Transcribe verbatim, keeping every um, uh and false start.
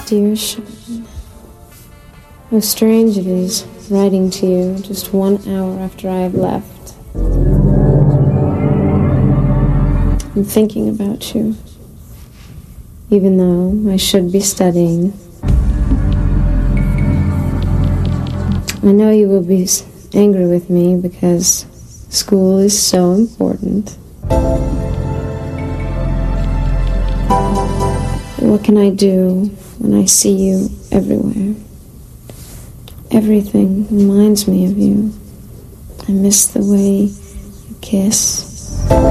Dear Sean, how strange it is writing to you just one hour after I have left. I'm thinking about you, even though I should be studying. I know you will be angry with me because school is so important. What can I do when I see you everywhere? Everything reminds me of you. I miss the way you kiss,